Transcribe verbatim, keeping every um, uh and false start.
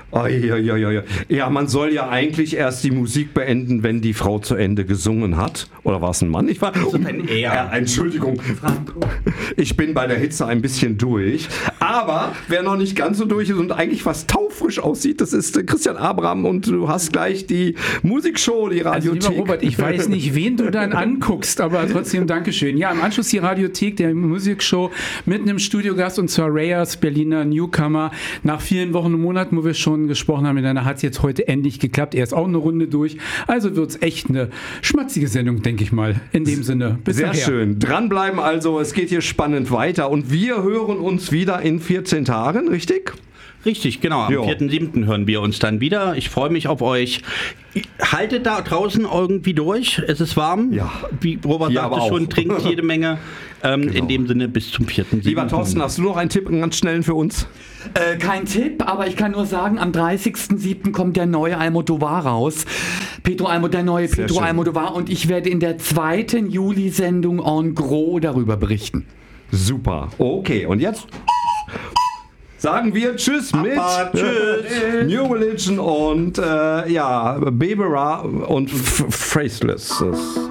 Oh, ja, ja, ja. ja, man soll ja eigentlich erst die Musik beenden, wenn die Frau zu Ende gesungen hat. Oder war es ein Mann? Ich war. Das ist ein Er. Äh, Entschuldigung. Ich bin bei der Hitze ein bisschen durch. Aber wer noch nicht ganz so durch ist und eigentlich fast taufrisch aussieht, das ist Christian Abraham und du hast gleich die Musikshow, die Radiothek. Also, lieber Robert, ich weiß nicht, wen du dann anguckst, aber trotzdem Dankeschön. Ja, im Anschluss die Radiothek, der Musikshow, mitten im Studiogast und zwar Rayers, Berliner Newcomer. Nach vielen Wochen und Monaten, wo wir schon gesprochen haben miteinander, hat es jetzt heute endlich geklappt. Er ist auch eine Runde durch. Also wird es echt eine schmatzige Sendung, denke ich mal. In dem Sinne. Bis Sehr nachher. schön. Dranbleiben also. Es geht hier spannend weiter. Und wir hören uns wieder in vierzehn Tagen, richtig? Richtig, genau. Am Jo. vierten siebten hören wir uns dann wieder. Ich freue mich auf euch. Haltet da draußen irgendwie durch. Es ist warm. Ja. Wie Robert Hier sagte aber auch. schon, trinkt jede Menge. Ähm, Genau. In dem Sinne bis zum vierten siebten Lieber Thorsten, hast du noch einen Tipp, einen ganz schnellen für uns? Äh, kein Tipp, aber ich kann nur sagen, am dreißigsten siebten kommt der neue Almodovar raus. Pedro Almodovar, der neue Sehr Pedro schön. Almodovar und ich werde in der zweiten Juli-Sendung en gros darüber berichten. Super. Okay, und jetzt sagen wir Tschüss mit Tschüss. New Religion und äh, ja, Bebera und F- Faceless.